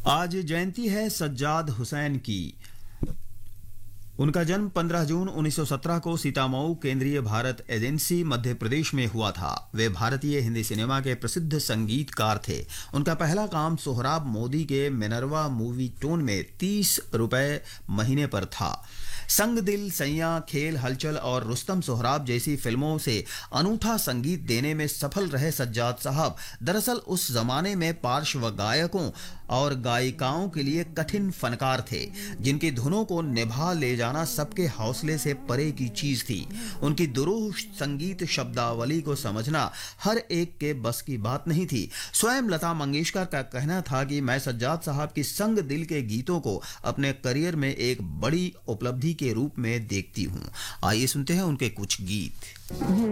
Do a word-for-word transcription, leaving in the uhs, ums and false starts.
आज जयंती है सज्जाद हुसैन की। उनका जन्म पंद्रह जून उन्नीस सौ सत्रह को सीतामऊ केंद्रीय भारत एजेंसी मध्य प्रदेश में हुआ था। वे भारतीय हिंदी सिनेमा के प्रसिद्ध संगीतकार थे। उनका पहला काम सोहराब मोदी के मिनरवा मूवी टोन में तीस रुपए महीने पर था। संग दिल, सैया, खेल, हलचल और रुस्तम सोहराब जैसी फिल्मों से अनूठा संगीत देने में सफल रहे सज्जाद साहब दरअसल उस जमाने में पार्श्व गायकों और गायिकाओं के लिए कठिन फनकार थे, जिनकी धुनों को निभा ले जाना सबके हौसले से परे की चीज थी। उनकी दुरूह संगीत शब्दावली को समझना हर एक के बस की बात नहीं थी। स्वयं लता मंगेशकर का कहना था कि मैं सज्जाद साहब की संग दिल के गीतों को अपने करियर में एक बड़ी उपलब्धि के रूप में देखती हूँ। आइए सुनते हैं उनके कुछ गीत।